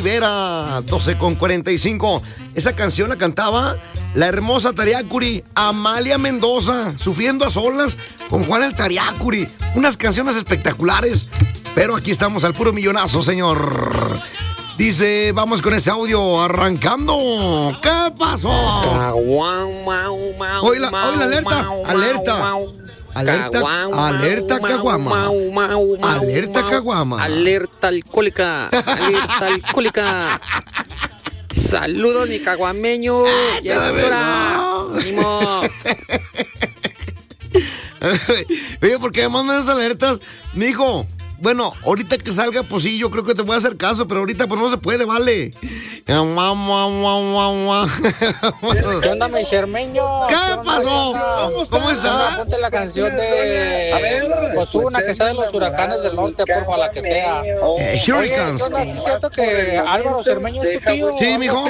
Rivera, 12:45. Esa canción la cantaba la hermosa Tariacuri, Amalia Mendoza, Sufriendo a solas con Juan el Tariacuri. Unas canciones espectaculares. Pero aquí estamos al puro millonazo, señor. Dice, vamos con ese audio arrancando. ¿Qué pasó? Hoy la alerta. Alerta caguama. Alerta caguama. Alerta alcohólica. Alerta alcohólica. Saludos, mi caguameño. Oye, ¿por qué me mandan esas alertas? Mijo, bueno, ahorita que salga, pues sí, yo creo que te voy a hacer caso, pero ahorita pues no se puede, vale. ¿Qué onda, mi Cermeño? ¿Qué pasó? ¿Cómo estás? Ponte la canción de Ozuna, que sea de los huracanes del norte, porfa, la que sea. Hurricanes. Oye, ¿es cierto que Álvaro Cermeño es tu tío? Sí, mijo.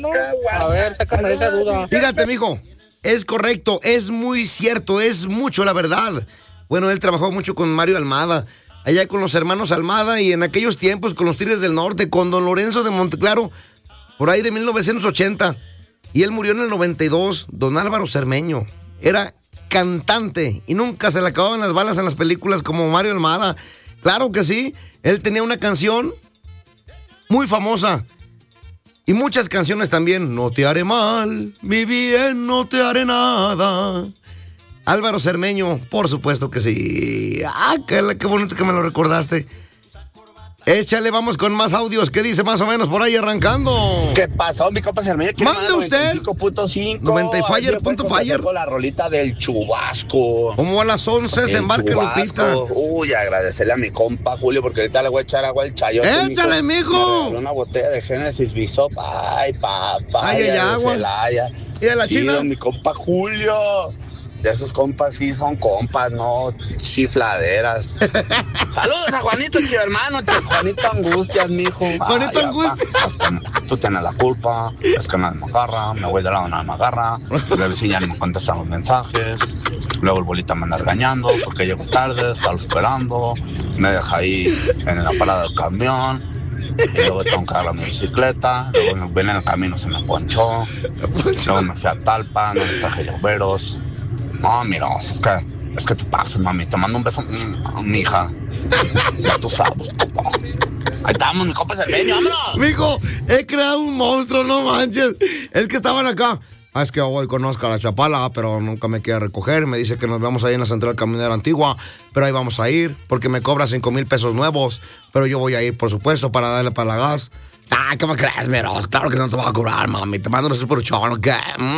A ver, sácame de esa duda. Fíjate, mijo, es correcto, es muy cierto, es mucho la verdad. Bueno, él trabajó mucho con Mario Almada, allá con los hermanos Almada, y en aquellos tiempos con los Tigres del Norte, con don Lorenzo de Monteclaro, por ahí de 1980. Y él murió en el 92, don Álvaro Cermeño. Era cantante y nunca se le acababan las balas en las películas como Mario Almada. Claro que sí, él tenía una canción muy famosa. Y muchas canciones también. No te haré mal, mi bien, no te haré nada. Álvaro Cermeño, por supuesto que sí. Ah, qué bonito que me lo recordaste. Échale, vamos con más audios. ¿Qué dice más o menos por ahí arrancando? ¿Qué pasó, mi compa Cermeño? Mande usted. 95.5. 90 Con la rolita del chubasco. Como a las 11 se embarca Lupita. Uy, agradecerle a mi compa Julio, porque ahorita le voy a echar agua al chayote. ¡Échale, mijo! Una botella de Genesis Bishop. Ay, papaya. Agua. ¿Y de la China? Mi compa Julio. De esos compas sí son compas, no chifladeras. Saludos a Juanito, chido hermano, Juanito Angustias, mijo. Juanito Angustias. Es que tú tienes la culpa, es que nadie me agarra, me voy de lado, nadie me agarra. La vecina no me contestan los mensajes. Luego el bolita me anda regañando porque llego tarde, está esperando. Me deja ahí en la parada del camión. Y luego tengo que agarrar mi bicicleta. Luego viene en el camino, se me ponchó. Luego me fui a Talpa, no les traje llaveros. No, mira, es que te pasas, mami. Te mando un beso, mi hija. Ya tú sabes, papá. Ahí estamos, mi compa Cermeño, vámonos. Mijo, he creado un monstruo, no manches. Es que estaban acá. Es que hoy conozco a la Chapala, pero nunca me quiere recoger. Me dice que nos vemos ahí en la Central Camionera Antigua, pero ahí vamos a ir, porque me cobra 5,000 pesos nuevos. Pero yo voy a ir, por supuesto, para darle para la gas. Ah, ¿cómo crees, Meros? Claro que no te voy a cobrar, mami. Te mando un puruchón, ¿ok?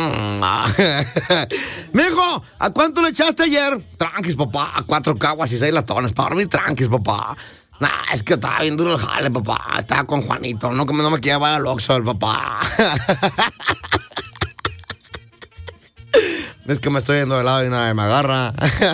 Mijo, ¿a cuánto le echaste ayer? Tranquis, papá. A 4 caguas y 6 latones. Para mí, tranquis, papá. Nah, es que estaba bien duro el jale, papá. Estaba con Juanito. No me quería llevar al Oxxo, el papá. Es que me estoy yendo de lado y nadie me agarra.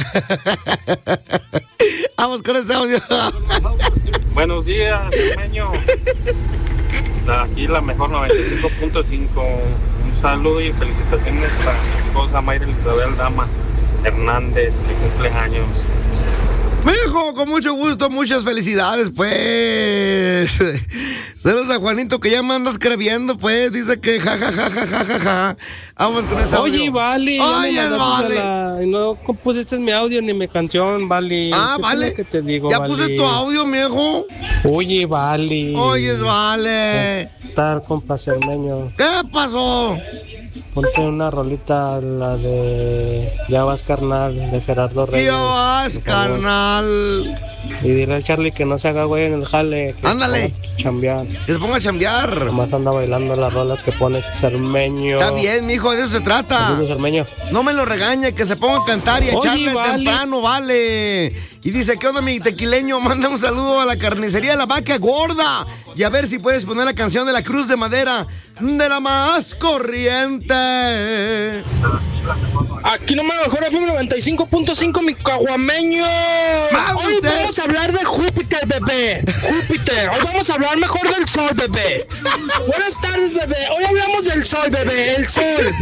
Vamos con ese audio. Buenos días, Cermeño. Aquí la mejor 95.5. Un saludo y felicitaciones a mi esposa Mayra Elizabeth Dama Hernández, que cumple años. Mijo, con mucho gusto, muchas felicidades, pues. Saludos a Juanito, que ya me andas escribiendo, pues. Dice que ja. Vamos con ese audio. Oye, vale. Oye, vale. No compusiste mi audio ni mi canción, vale. Ah, ¿Qué vale. que te digo, ya vale? puse tu audio, mijo. Oye, vale. Oye, vale. ¿Qué tal, compa Cermeño? ¿Qué pasó? Ponte una rolita, la de Ya vas, carnal, de Gerardo Reyes. Ya vas, carnal. Y dile al Charlie que no se haga güey en el jale. Ándale. Chambear. Que se ponga a chambear. Nomás anda bailando las rolas que pone Cermeño. Está bien, mijo, de eso se trata. Saludos, Cermeño. No me lo regañe, que se ponga a cantar y a echarle vale. temprano, vale. Y dice, ¿qué onda, mi tequileño? Manda un saludo a la carnicería de la Vaca Gorda. Y a ver si puedes poner la canción de la Cruz de Madera, de la más corriente. Aquí nomás mejor FM 95.5, mi caguameño. Hoy vamos a hablar de Júpiter, bebé. Júpiter. Hoy vamos a hablar mejor del sol, bebé. Buenas tardes, bebé. Hoy hablamos del sol, bebé. El sol.